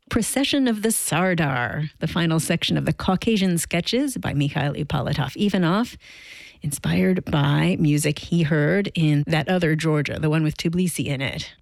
Procession of the Sardar, the final section of the Caucasian Sketches by Mikhail Ippolitov-Ivanov, inspired by music he heard in that other Georgia, the one with Tbilisi in it.